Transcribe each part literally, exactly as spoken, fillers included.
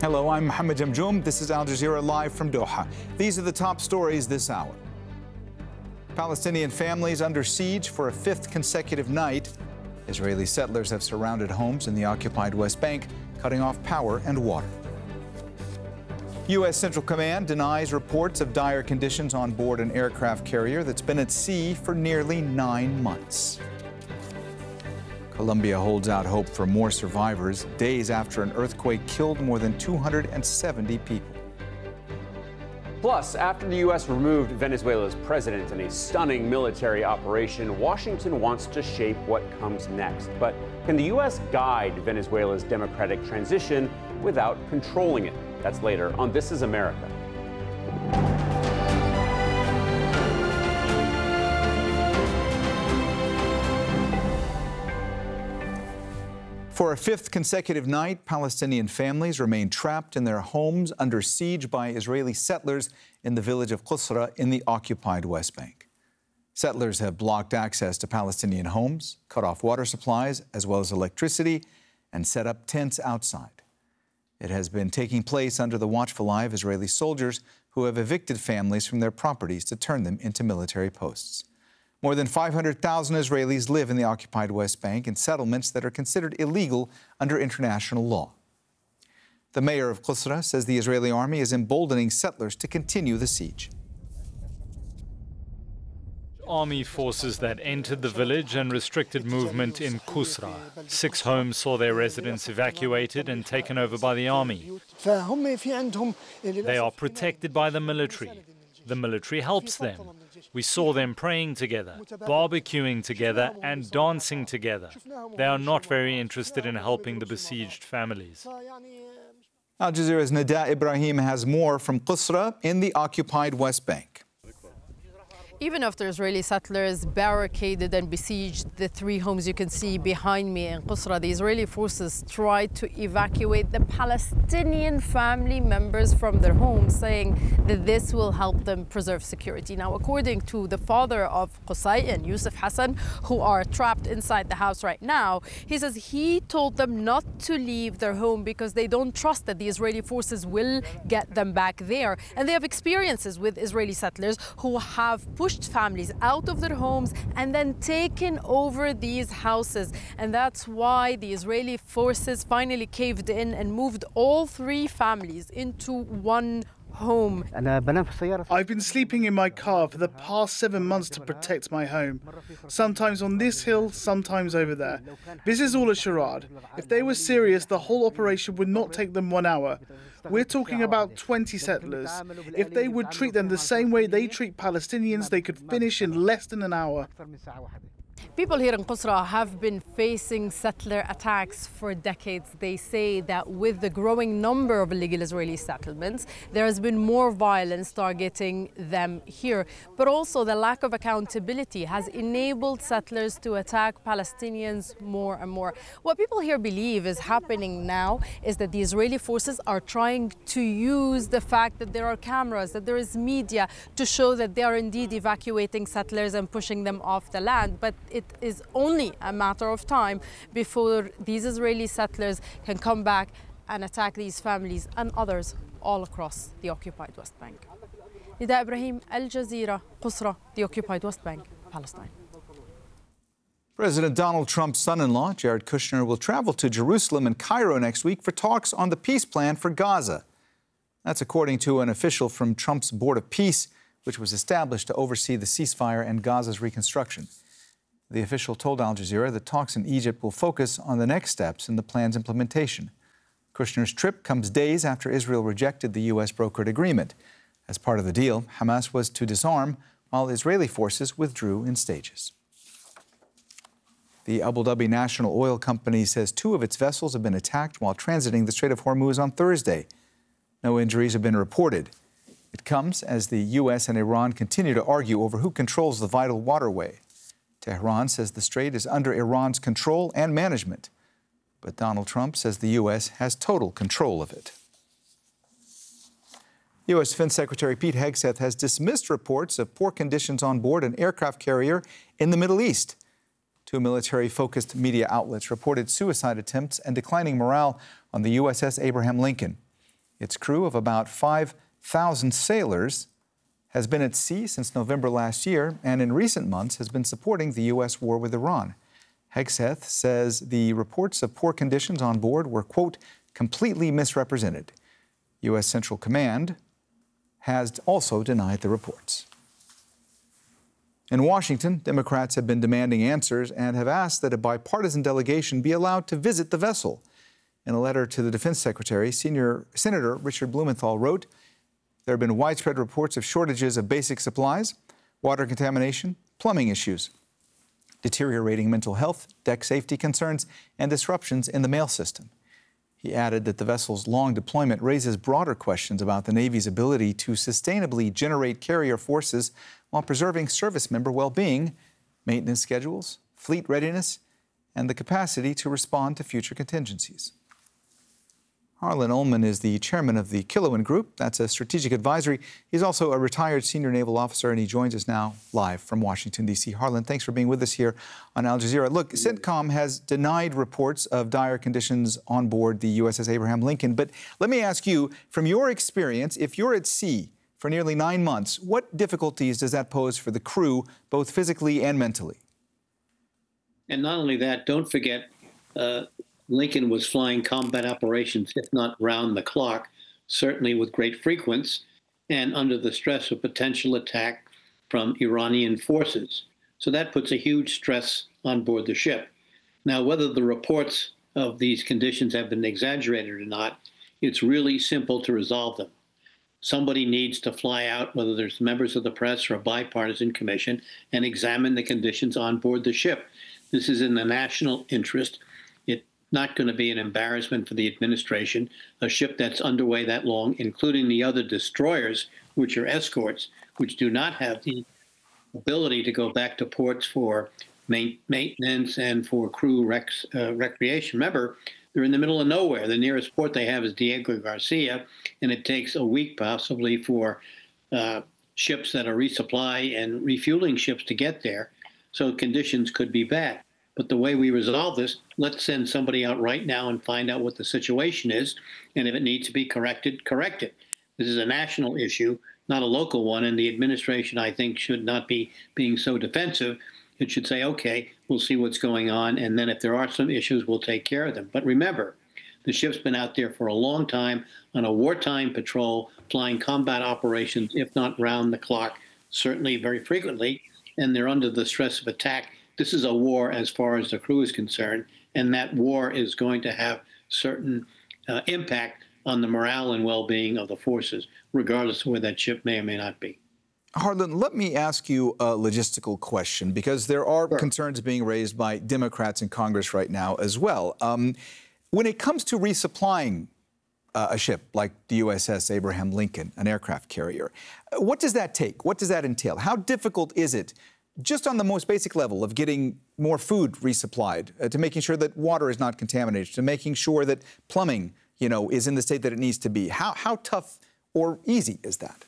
Hello, I'm Mohammed Jamjoom. This is Al Jazeera live from Doha. These are the top stories this hour. Palestinian families under siege for a fifth consecutive night. Israeli settlers have surrounded homes in the occupied West Bank, cutting off power and water. U S Central Command denies reports of dire conditions on board an aircraft carrier that's been at sea for nearly nine months. Colombia holds out hope for more survivors days after an earthquake killed more than two hundred seventy people. Plus, after the U S removed Venezuela's president in a stunning military operation, Washington wants to shape what comes next. But can the U S guide Venezuela's democratic transition without controlling it? That's later on This Is America. For a fifth consecutive night, Palestinian families remain trapped in their homes under siege by Israeli settlers in the village of Qusra in the occupied West Bank. Settlers have blocked access to Palestinian homes, cut off water supplies as well as electricity, and set up tents outside. It has been taking place under the watchful eye of Israeli soldiers who have evicted families from their properties to turn them into military posts. More than five hundred thousand Israelis live in the occupied West Bank in settlements that are considered illegal under international law. The mayor of Qusra says the Israeli army is emboldening settlers to continue the siege. Army forces that entered the village and restricted movement in Qusra. Six homes saw their residents evacuated and taken over by the army. They are protected by the military. The military helps them. We saw them praying together, barbecuing together, and dancing together. They are not very interested in helping the besieged families. Al Jazeera's Nida Ibrahim has more from Qusra in the occupied West Bank. Even after Israeli settlers barricaded and besieged the three homes you can see behind me in Qusra, the Israeli forces tried to evacuate the Palestinian family members from their homes, saying that this will help them preserve security. Now, according to the father of Qusay and Yusuf Hassan, who are trapped inside the house right now, he says he told them not to leave their home because they don't trust that the Israeli forces will get them back there. And they have experiences with Israeli settlers who have pushed families out of their homes and then taken over these houses. And that's why the Israeli forces finally caved in and moved all three families into one home. I've been sleeping in my car for the past seven months to protect my home. Sometimes on this hill, sometimes over there. This is all a charade. If they were serious, the whole operation would not take them one hour. We're talking about twenty settlers. If they would treat them the same way they treat Palestinians, they could finish in less than an hour. People here in Qusra have been facing settler attacks for decades. They say that with the growing number of illegal Israeli settlements, there has been more violence targeting them here. But also the lack of accountability has enabled settlers to attack Palestinians more and more. What people here believe is happening now is that the Israeli forces are trying to use the fact that there are cameras, that there is media, to show that they are indeed evacuating settlers and pushing them off the land. But it is only a matter of time before these Israeli settlers can come back and attack these families and others all across the occupied West Bank. Nida Ibrahim, Al Jazeera, Qusra, the occupied West Bank, Palestine. President Donald Trump's son-in-law, Jared Kushner, will travel to Jerusalem and Cairo next week for talks on the peace plan for Gaza. That's according to an official from Trump's Board of Peace, which was established to oversee the ceasefire and Gaza's reconstruction. The official told Al Jazeera that talks in Egypt will focus on the next steps in the plan's implementation. Kushner's trip comes days after Israel rejected the U S brokered agreement. As part of the deal, Hamas was to disarm while Israeli forces withdrew in stages. The Abu Dhabi National Oil Company says two of its vessels have been attacked while transiting the Strait of Hormuz on Thursday. No injuries have been reported. It comes as the U S and Iran continue to argue over who controls the vital waterway. Tehran says the strait is under Iran's control and management, but Donald Trump says the U S has total control of it. U S Defense Secretary Pete Hegseth has dismissed reports of poor conditions on board an aircraft carrier in the Middle East. Two military-focused media outlets reported suicide attempts and declining morale on the U S S Abraham Lincoln. Its crew of about five thousand sailors has been at sea since November last year and in recent months has been supporting the U S war with Iran. Hegseth says the reports of poor conditions on board were, quote, completely misrepresented. U S Central Command has also denied the reports. In Washington, Democrats have been demanding answers and have asked that a bipartisan delegation be allowed to visit the vessel. In a letter to the Defense Secretary, Senior Senator Richard Blumenthal wrote, there have been widespread reports of shortages of basic supplies, water contamination, plumbing issues, deteriorating mental health, deck safety concerns, and disruptions in the mail system. He added that the vessel's long deployment raises broader questions about the Navy's ability to sustainably generate carrier forces while preserving service member well-being, maintenance schedules, fleet readiness, and the capacity to respond to future contingencies. Harlan Ullman is the chairman of the Kilowan Group. That's a strategic advisory. He's also a retired senior naval officer, and he joins us now live from Washington, D C Harlan, thanks for being with us here on Al Jazeera. Look, CENTCOM has denied reports of dire conditions on board the U S S Abraham Lincoln. But let me ask you, from your experience, if you're at sea for nearly nine months, what difficulties does that pose for the crew, both physically and mentally? And not only that, don't forget, uh, Lincoln was flying combat operations, if not round the clock, certainly with great frequency, and under the stress of potential attack from Iranian forces. So that puts a huge stress on board the ship. Now, whether the reports of these conditions have been exaggerated or not, it's really simple to resolve them. Somebody needs to fly out, whether there's members of the press or a bipartisan commission, and examine the conditions on board the ship. This is in the national interest. It's not going to be an embarrassment for the administration. A ship that's underway that long, including the other destroyers, which are escorts, which do not have the ability to go back to ports for maintenance and for crew rec uh, recreation. Remember, they're in the middle of nowhere. The nearest port they have is Diego Garcia, and it takes a week possibly for uh, ships that are resupply and refueling ships to get there. So conditions could be bad. But the way we resolve this, let's send somebody out right now and find out what the situation is. And if it needs to be corrected, correct it. This is a national issue, not a local one. And the administration, I think, should not be being so defensive. It should say, OK, we'll see what's going on. And then if there are some issues, we'll take care of them. But remember, the ship's been out there for a long time on a wartime patrol, flying combat operations, if not round the clock, certainly very frequently. And they're under the stress of attack. This is a war as far as the crew is concerned, and that war is going to have certain uh, impact on the morale and well-being of the forces, regardless of where that ship may or may not be. Harlan, let me ask you a logistical question, because there are sure. concerns being raised by Democrats in Congress right now as well. Um, when it comes to resupplying uh, a ship like the U S S Abraham Lincoln, an aircraft carrier, what does that take? What does that entail? How difficult is it, just on the most basic level of getting more food resupplied, uh, to making sure that water is not contaminated, to making sure that plumbing, you know, is in the state that it needs to be? How, how tough or easy is that?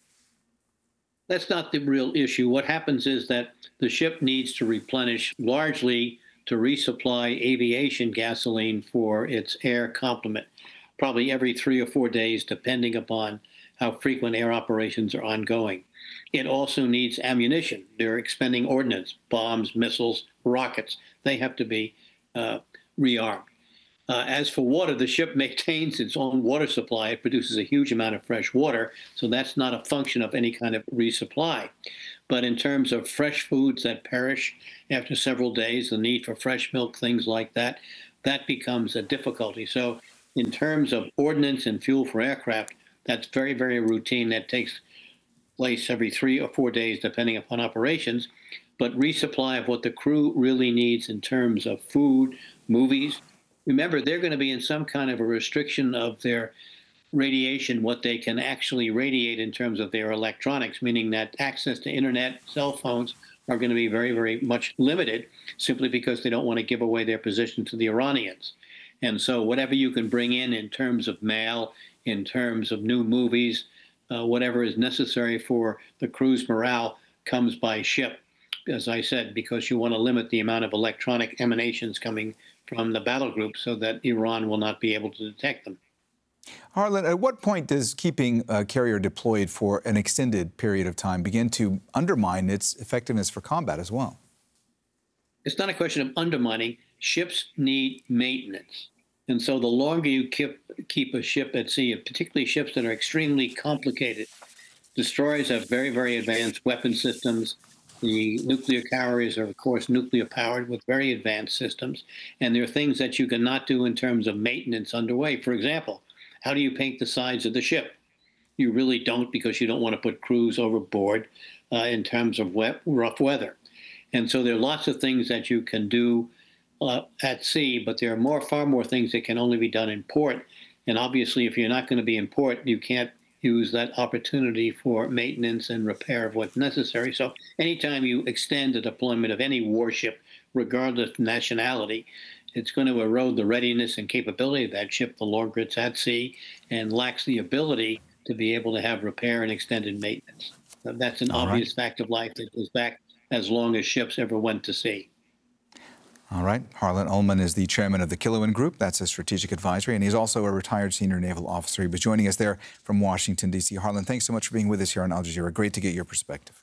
That's not the real issue. What happens is that the ship needs to replenish largely to resupply aviation gasoline for its air complement, probably every three or four days, depending upon how frequent air operations are ongoing. It also needs ammunition. They're expending ordnance, bombs, missiles, rockets. They have to be uh, rearmed. Uh, as for water, the ship maintains its own water supply. It produces a huge amount of fresh water, so that's not a function of any kind of resupply. But in terms of fresh foods that perish after several days, the need for fresh milk, things like that, that becomes a difficulty. So in terms of ordnance and fuel for aircraft, that's very, very routine. That takes place every three or four days, depending upon operations. But resupply of what the crew really needs in terms of food, movies. Remember, they're going to be in some kind of a restriction of their radiation, what they can actually radiate in terms of their electronics, meaning that access to internet, cell phones are going to be very, very much limited, simply because they don't want to give away their position to the Iranians. And so whatever you can bring in in terms of mail, in terms of new movies, uh, whatever is necessary for the crew's morale comes by ship, as I said, because you want to limit the amount of electronic emanations coming from the battle group so that Iran will not be able to detect them. Harlan, at what point does keeping a carrier deployed for an extended period of time begin to undermine its effectiveness for combat as well? It's not a question of undermining. Ships need maintenance. And so the longer you keep, keep a ship at sea, particularly ships that are extremely complicated, destroyers have very, very advanced weapon systems. The nuclear carriers are, of course, nuclear powered with very advanced systems. And there are things that you cannot do in terms of maintenance underway. For example, how do you paint the sides of the ship? You really don't, because you don't want to put crews overboard uh, in terms of wet, rough weather. And so there are lots of things that you can do uh, at sea, but there are more, far more things that can only be done in port. And obviously, if you're not going to be in port, you can't use that opportunity for maintenance and repair of what's necessary. So anytime you extend the deployment of any warship, regardless of nationality, it's going to erode the readiness and capability of that ship the longer it's at sea and lacks the ability to be able to have repair and extended maintenance. That's an All obvious right. fact of life that goes back as long as ships ever went to sea. All right. Harlan Ullman is the chairman of the Killowen Group. That's a strategic advisory, and he's also a retired senior naval officer. He was joining us there from Washington, D C Harlan, thanks so much for being with us here on Al Jazeera. Great to get your perspective.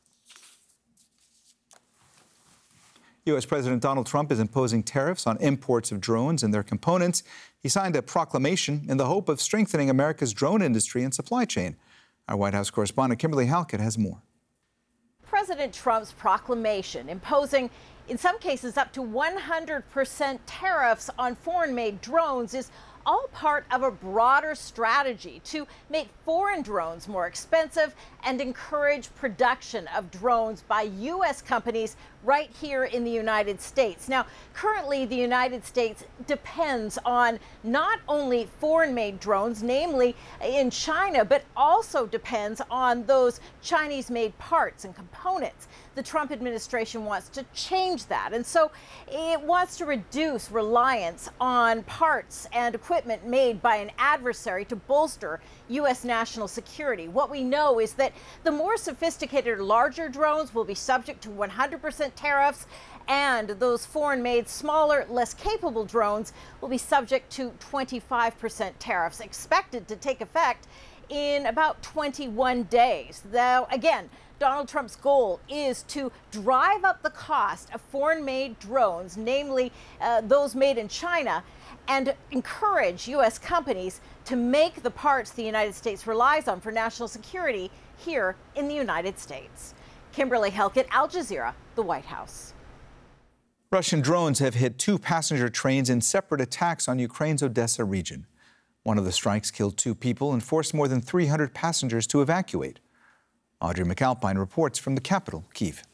U S President Donald Trump is imposing tariffs on imports of drones and their components. He signed a proclamation in the hope of strengthening America's drone industry and supply chain. Our White House correspondent Kimberly Halkett has more. President Trump's proclamation imposing, in some cases, up to one hundred percent tariffs on foreign-made drones is all part of a broader strategy to make foreign drones more expensive and encourage production of drones by U S companies right here in the United States. Now, currently, the United States depends on not only foreign-made drones, namely in China, but also depends on those Chinese-made parts and components. The Trump administration wants to change that, and so it wants to reduce reliance on parts and equipment made by an adversary to bolster U S national security. What we know is that the more sophisticated, larger drones will be subject to one hundred percent tariffs, and those foreign-made, smaller, less capable drones will be subject to twenty-five percent tariffs, expected to take effect in about twenty-one days. Though, again, Donald Trump's goal is to drive up the cost of foreign-made drones, namely uh, those made in China, and encourage U S companies to make the parts the United States relies on for national security here in the United States. Kimberly Halkett, Al Jazeera, the White House. Russian drones have hit two passenger trains in separate attacks on Ukraine's Odessa region. One of the strikes killed two people and forced more than three hundred passengers to evacuate. Audrey McAlpine reports from the capital, Kyiv.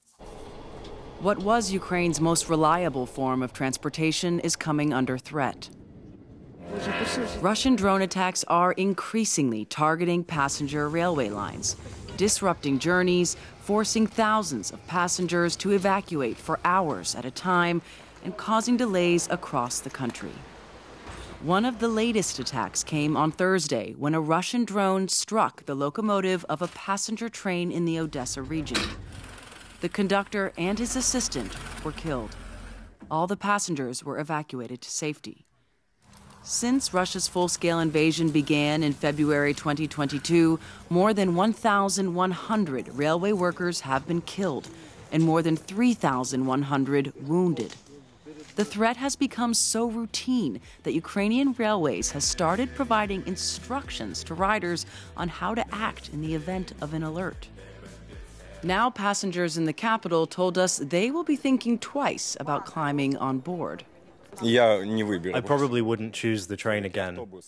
What was Ukraine's most reliable form of transportation is coming under threat. Russian drone attacks are increasingly targeting passenger railway lines, disrupting journeys, forcing thousands of passengers to evacuate for hours at a time, and causing delays across the country. One of the latest attacks came on Thursday when a Russian drone struck the locomotive of a passenger train in the Odessa region. The conductor and his assistant were killed. All the passengers were evacuated to safety. Since Russia's full-scale invasion began in February twenty twenty-two, more than one thousand one hundred railway workers have been killed and more than three thousand one hundred wounded. The threat has become so routine that Ukrainian Railways has started providing instructions to riders on how to act in the event of an alert. Now passengers in the capital told us they will be thinking twice about climbing on board. I probably wouldn't choose the train again.